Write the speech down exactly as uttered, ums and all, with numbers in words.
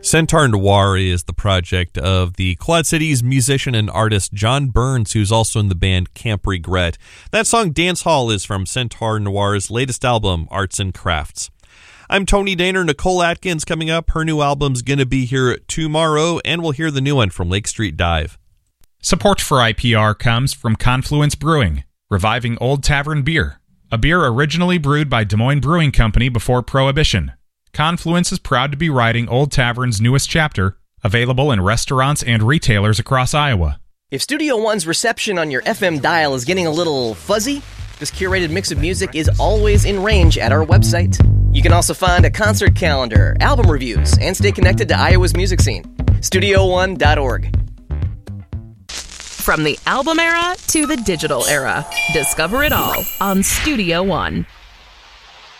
Centaur Noir is the project of the Quad Cities musician and artist John Burns, who's also in the band Camp Regret. That song, Dance Hall, is from Centaur Noir's latest album, Arts and Crafts. I'm Tony Daner. Nicole Atkins coming up. Her new album's going to be here tomorrow, and we'll hear the new one from Lake Street Dive. Support for I P R comes from Confluence Brewing, reviving Old Tavern beer, a beer originally brewed by Des Moines Brewing Company before Prohibition. Confluence is proud to be writing Old Tavern's newest chapter, available in restaurants and retailers across Iowa. If Studio One's reception on your F M dial is getting a little fuzzy, this curated mix of music is always in range at our website. You can also find a concert calendar, album reviews, and stay connected to Iowa's music scene. studio one dot org. From the album era to the digital era, discover it all on Studio One.